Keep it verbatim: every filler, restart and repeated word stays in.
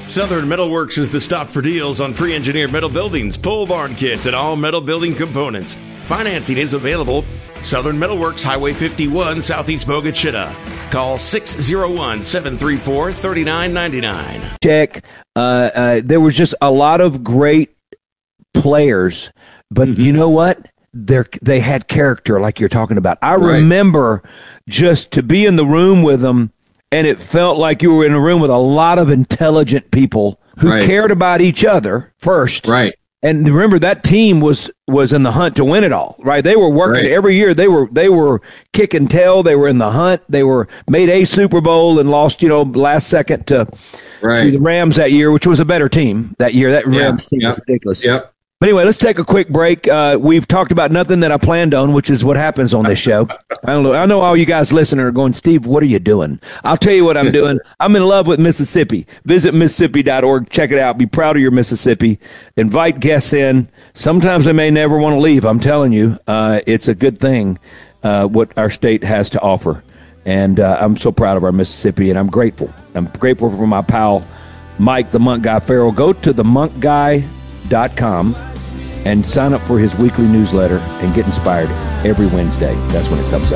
Southern Metalworks is the stop for deals on pre-engineered metal buildings, pole barn kits, and all metal building components. Financing is available. Southern Metalworks, Highway fifty-one, Southeast Bogue Chitto. Call six oh one, seven three four, three nine nine nine. Check. Uh, uh, there was just a lot of great players, but mm-hmm. you know what? They're, they had character, like you're talking about. I right. remember just to be in the room with them, and it felt like you were in a room with a lot of intelligent people who right. cared about each other first. Right. And remember, that team was was in the hunt to win it all, right? They were working right. every year. They were they were kicking tail. They were in the hunt. They were made a Super Bowl and lost, you know, last second to, right. to the Rams that year, which was a better team that year. That yeah. Rams team yep. was ridiculous. Yep. But anyway, let's take a quick break. Uh, we've talked about nothing that I planned on, which is what happens on this show. I don't know. I know all you guys listening are going, Steve, what are you doing? I'll tell you what I'm doing. I'm in love with Mississippi. Visit Mississippi dot org. Check it out. Be proud of your Mississippi. Invite guests in. Sometimes they may never want to leave. I'm telling you, uh, it's a good thing, uh, what our state has to offer. And uh, I'm so proud of our Mississippi, and I'm grateful. I'm grateful for my pal, Mike, the Monk Guy Farrell. Go to the monk guy dot com and sign up for his weekly newsletter and get inspired every Wednesday. That's when it comes out.